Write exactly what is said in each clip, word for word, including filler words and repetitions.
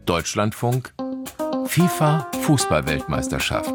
Deutschlandfunk FIFA Fußball-Weltmeisterschaft.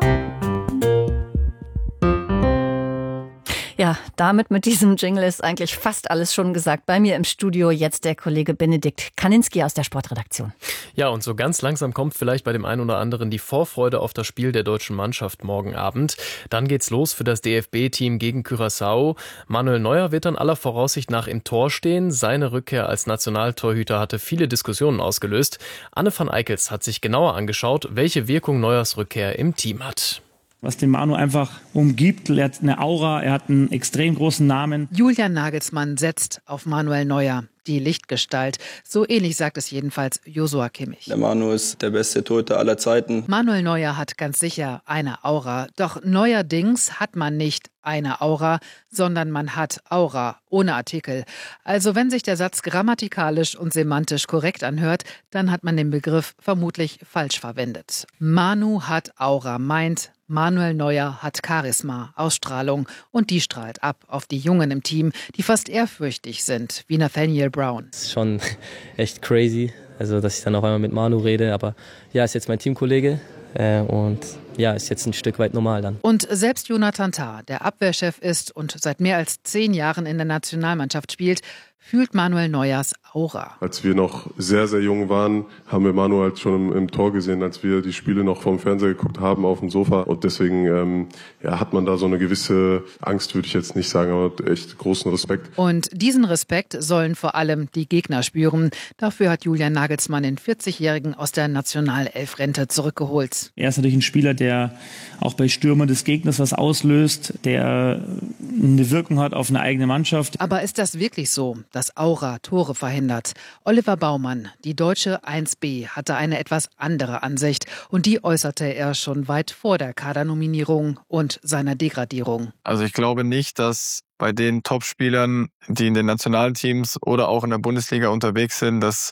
Ja, damit mit diesem Jingle ist eigentlich fast alles schon gesagt. Bei mir im Studio jetzt der Kollege Benedikt Kaninski aus der Sportredaktion. Ja, und so ganz langsam kommt vielleicht bei dem einen oder anderen die Vorfreude auf das Spiel der deutschen Mannschaft morgen Abend. Dann geht's los für das D F B-Team gegen Curaçao. Manuel Neuer wird dann aller Voraussicht nach im Tor stehen. Seine Rückkehr als Nationaltorhüter hatte viele Diskussionen ausgelöst. Anne van Eickels hat sich genauer angeschaut, welche Wirkung Neuers Rückkehr im Team hat. Was den Manu einfach umgibt. Er hat eine Aura, er hat einen extrem großen Namen. Julian Nagelsmann setzt auf Manuel Neuer, die Lichtgestalt. So ähnlich sagt es jedenfalls Joshua Kimmich. Der Manu ist der beste Torhüter aller Zeiten. Manuel Neuer hat ganz sicher eine Aura. Doch neuerdings hat man nicht eine Aura, sondern man hat Aura, ohne Artikel. Also wenn sich der Satz grammatikalisch und semantisch korrekt anhört, dann hat man den Begriff vermutlich falsch verwendet. Manu hat Aura, meint Manuel Neuer hat Charisma, Ausstrahlung und die strahlt ab auf die Jungen im Team, die fast ehrfürchtig sind, wie Nathaniel Brown. Das ist schon echt crazy, also dass ich dann auf einmal mit Manu rede, aber ja, ist jetzt mein Teamkollege äh, und ja, ist jetzt ein Stück weit normal dann. Und selbst Jonathan Tah, der Abwehrchef ist und seit mehr als zehn Jahren in der Nationalmannschaft spielt, fühlt Manuel Neuers Aura. Als wir noch sehr, sehr jung waren, haben wir Manu halt schon im, im Tor gesehen, als wir die Spiele noch vom Fernseher geguckt haben auf dem Sofa. Und deswegen ähm, ja, hat man da so eine gewisse Angst, würde ich jetzt nicht sagen, aber echt großen Respekt. Und diesen Respekt sollen vor allem die Gegner spüren. Dafür hat Julian Nagelsmann den vierzigjährigen aus der Nationalelf-Rente zurückgeholt. Er ist natürlich ein Spieler, der auch bei Stürmern des Gegners was auslöst, der eine Wirkung hat auf eine eigene Mannschaft. Aber ist das wirklich so, dass Aura Tore verhindert? Oliver Baumann, die deutsche eins B, hatte eine etwas andere Ansicht und die äußerte er schon weit vor der Kadernominierung und seiner Degradierung. Also ich glaube nicht, dass bei den Topspielern, die in den Nationalteams oder auch in der Bundesliga unterwegs sind, dass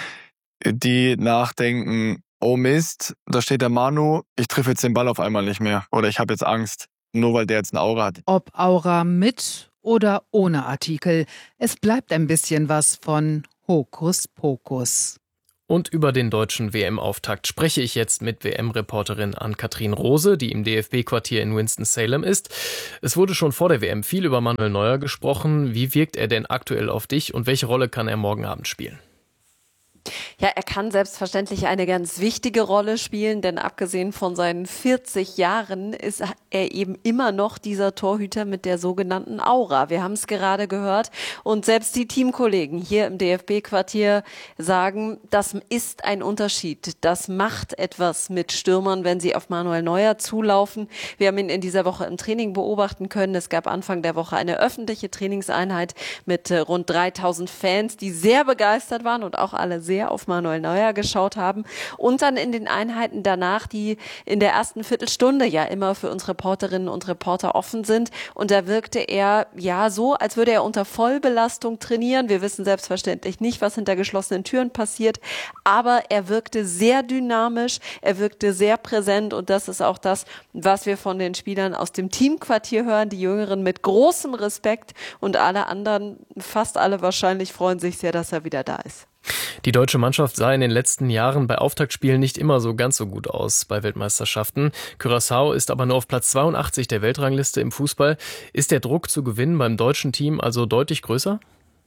die nachdenken, oh Mist, da steht der Manu, ich treffe jetzt den Ball auf einmal nicht mehr oder ich habe jetzt Angst, nur weil der jetzt eine Aura hat. Ob Aura mit oder ohne Artikel, es bleibt ein bisschen was von Hokuspokus. Und über den deutschen W M-Auftakt spreche ich jetzt mit W M-Reporterin Ann-Kathrin Rose, die im D F B-Quartier in Winston-Salem ist. Es wurde schon vor der W M viel über Manuel Neuer gesprochen. Wie wirkt er denn aktuell auf dich und welche Rolle kann er morgen Abend spielen? Ja, er kann selbstverständlich eine ganz wichtige Rolle spielen, denn abgesehen von seinen vierzig Jahren ist er eben immer noch dieser Torhüter mit der sogenannten Aura. Wir haben es gerade gehört und selbst die Teamkollegen hier im D F B-Quartier sagen, das ist ein Unterschied. Das macht etwas mit Stürmern, wenn sie auf Manuel Neuer zulaufen. Wir haben ihn in dieser Woche im Training beobachten können. Es gab Anfang der Woche eine öffentliche Trainingseinheit mit rund dreitausend Fans, die sehr begeistert waren und auch alle sehr auf Manuel Neuer geschaut haben und dann in den Einheiten danach, die in der ersten Viertelstunde ja immer für uns Reporterinnen und Reporter offen sind. Und da wirkte er ja so, als würde er unter Vollbelastung trainieren. Wir wissen selbstverständlich nicht, was hinter geschlossenen Türen passiert, aber er wirkte sehr dynamisch, er wirkte sehr präsent und das ist auch das, was wir von den Spielern aus dem Teamquartier hören, die Jüngeren mit großem Respekt und alle anderen, fast alle wahrscheinlich, freuen sich sehr, dass er wieder da ist. Die deutsche Mannschaft sah in den letzten Jahren bei Auftaktspielen nicht immer so ganz so gut aus bei Weltmeisterschaften. Curaçao ist aber nur auf Platz zweiundachtzig der Weltrangliste im Fußball. Ist der Druck zu gewinnen beim deutschen Team also deutlich größer?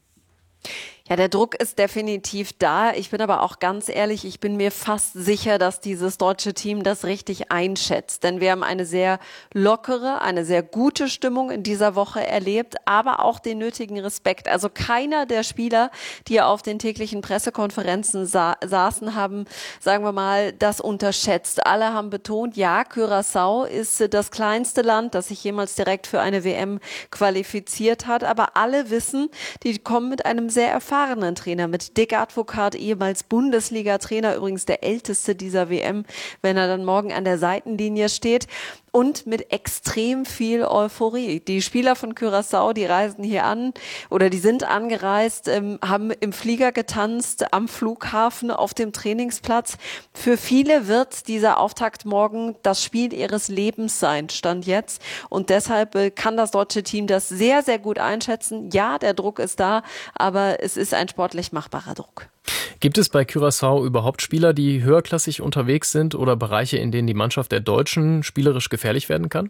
Ja, der Druck ist definitiv da. Ich bin aber auch ganz ehrlich, ich bin mir fast sicher, dass dieses deutsche Team das richtig einschätzt. Denn wir haben eine sehr lockere, eine sehr gute Stimmung in dieser Woche erlebt, aber auch den nötigen Respekt. Also keiner der Spieler, die auf den täglichen Pressekonferenzen sa- saßen, haben, sagen wir mal, das unterschätzt. Alle haben betont, ja, Curaçao ist das kleinste Land, das sich jemals direkt für eine W M qualifiziert hat. Aber alle wissen, die kommen mit einem sehr erfahrenen Trainer, mit Dick Advocaat, ehemals Bundesliga-Trainer, übrigens der älteste dieser W M, wenn er dann morgen an der Seitenlinie steht. Und mit extrem viel Euphorie. Die Spieler von Curaçao, die reisen hier an oder die sind angereist, ähm, haben im Flieger getanzt, am Flughafen, auf dem Trainingsplatz. Für viele wird dieser Auftakt morgen das Spiel ihres Lebens sein, Stand jetzt. Und deshalb äh, kann das deutsche Team das sehr, sehr gut einschätzen. Ja, der Druck ist da, aber es ist ein sportlich machbarer Druck. Gibt es bei Curaçao überhaupt Spieler, die höherklassig unterwegs sind oder Bereiche, in denen die Mannschaft der Deutschen spielerisch gefährlich werden kann?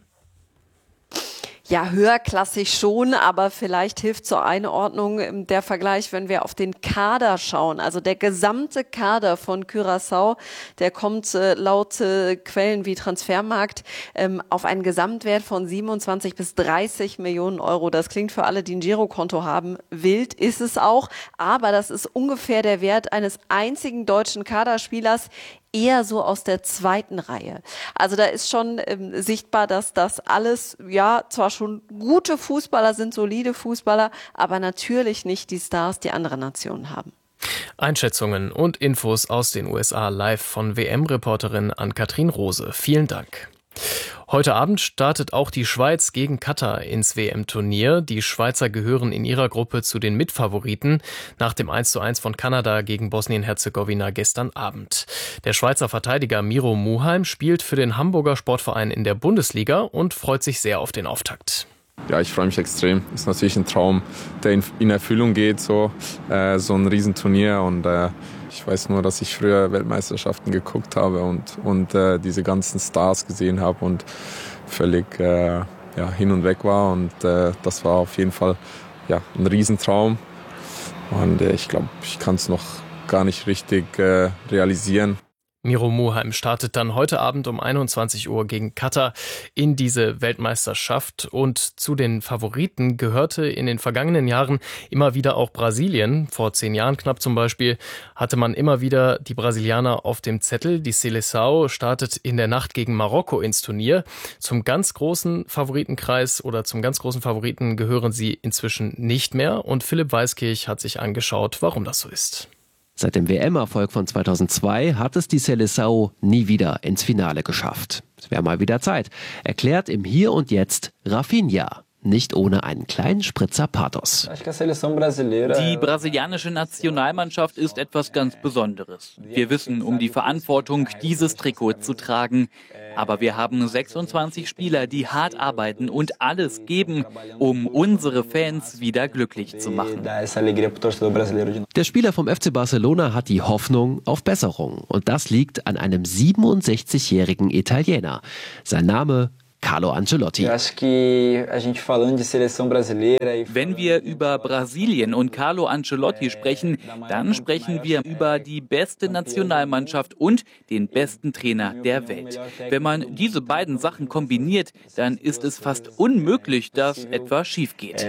Ja, höherklassig schon, aber vielleicht hilft zur Einordnung der Vergleich, wenn wir auf den Kader schauen. Also der gesamte Kader von Curaçao, der kommt äh, laut äh, Quellen wie Transfermarkt ähm, auf einen Gesamtwert von siebenundzwanzig bis dreißig Millionen Euro. Das klingt für alle, die ein Girokonto haben, wild, ist es auch. Aber das ist ungefähr der Wert eines einzigen deutschen Kaderspielers, eher so aus der zweiten Reihe. Also da ist schon ähm, sichtbar, dass das alles, ja, zwar schon gute Fußballer sind, solide Fußballer, aber natürlich nicht die Stars, die andere Nationen haben. Einschätzungen und Infos aus den U S A live von W M-Reporterin Ann-Kathrin Rose. Vielen Dank. Heute Abend startet auch die Schweiz gegen Katar ins W M-Turnier. Die Schweizer gehören in ihrer Gruppe zu den Mitfavoriten nach dem eins zu eins von Kanada gegen Bosnien-Herzegowina gestern Abend. Der Schweizer Verteidiger Miro Muheim spielt für den Hamburger Sportverein in der Bundesliga und freut sich sehr auf den Auftakt. Ja, ich freue mich extrem. Das ist natürlich ein Traum, der in, in Erfüllung geht, so, äh, so ein Riesenturnier. Und äh, ich weiß nur, dass ich früher Weltmeisterschaften geguckt habe und, und äh, diese ganzen Stars gesehen habe und völlig äh, ja, hin und weg war. Und äh, das war auf jeden Fall ja, ein Riesentraum. Und äh, ich glaube, ich kann es noch gar nicht richtig äh, realisieren. Miro Muheim startet dann heute Abend um einundzwanzig Uhr gegen Katar in diese Weltmeisterschaft. Und zu den Favoriten gehörte in den vergangenen Jahren immer wieder auch Brasilien. Vor zehn Jahren knapp zum Beispiel hatte man immer wieder die Brasilianer auf dem Zettel. Die Seleção startet in der Nacht gegen Marokko ins Turnier. Zum ganz großen Favoritenkreis oder zum ganz großen Favoriten gehören sie inzwischen nicht mehr. Und Philipp Weiskirch hat sich angeschaut, warum das so ist. Seit dem W M-Erfolg von zweitausendzwei hat es die Seleção nie wieder ins Finale geschafft. Es wäre mal wieder Zeit, erklärt im Hier und Jetzt Rafinha. Nicht ohne einen kleinen Spritzer Pathos. Die brasilianische Nationalmannschaft ist etwas ganz Besonderes. Wir wissen um die Verantwortung, dieses Trikot zu tragen. Aber wir haben sechsundzwanzig Spieler, die hart arbeiten und alles geben, um unsere Fans wieder glücklich zu machen. Der Spieler vom F C Barcelona hat die Hoffnung auf Besserung. Und das liegt an einem siebenundsechzigjährigen Italiener. Sein Name Carlo Ancelotti. Wenn wir über Brasilien und Carlo Ancelotti sprechen, dann sprechen wir über die beste Nationalmannschaft und den besten Trainer der Welt. Wenn man diese beiden Sachen kombiniert, dann ist es fast unmöglich, dass etwas schief geht.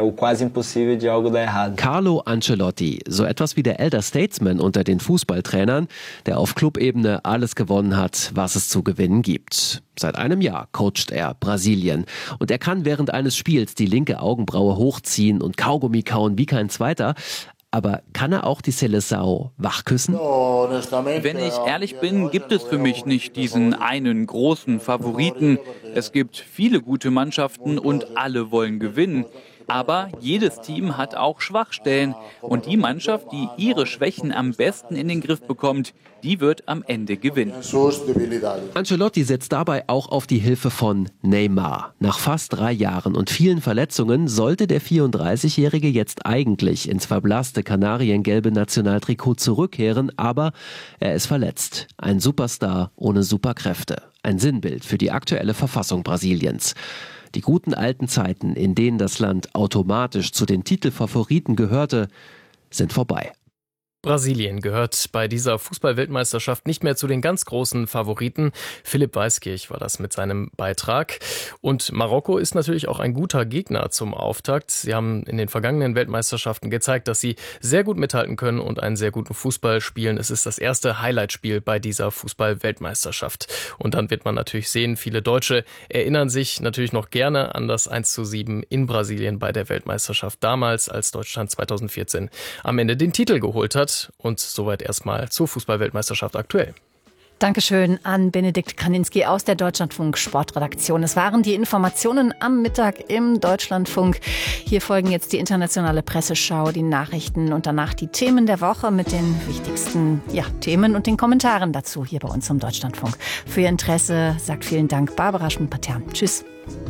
Carlo Ancelotti, so etwas wie der Elder Statesman unter den Fußballtrainern, der auf Clubebene alles gewonnen hat, was es zu gewinnen gibt. Seit einem Jahr coacht er Brasilien und er kann während eines Spiels die linke Augenbraue hochziehen und Kaugummi kauen wie kein Zweiter. Aber kann er auch die Seleção wachküssen? Wenn ich ehrlich bin, gibt es für mich nicht diesen einen großen Favoriten. Es gibt viele gute Mannschaften und alle wollen gewinnen. Aber jedes Team hat auch Schwachstellen. Und die Mannschaft, die ihre Schwächen am besten in den Griff bekommt, die wird am Ende gewinnen. Ancelotti setzt dabei auch auf die Hilfe von Neymar. Nach fast drei Jahren und vielen Verletzungen sollte der vierunddreißigjährige jetzt eigentlich ins verblasste kanariengelbe Nationaltrikot zurückkehren, aber er ist verletzt. Ein Superstar ohne Superkräfte. Ein Sinnbild für die aktuelle Verfassung Brasiliens. Die guten alten Zeiten, in denen das Land automatisch zu den Titelfavoriten gehörte, sind vorbei. Brasilien gehört bei dieser Fußball-Weltmeisterschaft nicht mehr zu den ganz großen Favoriten. Philipp Weiskirch war das mit seinem Beitrag. Und Marokko ist natürlich auch ein guter Gegner zum Auftakt. Sie haben in den vergangenen Weltmeisterschaften gezeigt, dass sie sehr gut mithalten können und einen sehr guten Fußball spielen. Es ist das erste Highlightspiel bei dieser Fußball-Weltmeisterschaft. Und dann wird man natürlich sehen, viele Deutsche erinnern sich natürlich noch gerne an das eins zu sieben in Brasilien bei der Weltmeisterschaft damals, als Deutschland zweitausendvierzehn am Ende den Titel geholt hat. Und soweit erstmal zur Fußball-Weltmeisterschaft aktuell. Dankeschön an Benedikt Kaninski aus der Deutschlandfunk Sportredaktion. Es waren die Informationen am Mittag im Deutschlandfunk. Hier folgen jetzt die internationale Presseschau, die Nachrichten und danach die Themen der Woche mit den wichtigsten ja, Themen und den Kommentaren dazu hier bei uns im Deutschlandfunk. Für Ihr Interesse sagt vielen Dank Barbara Schmidt-Patern. Tschüss.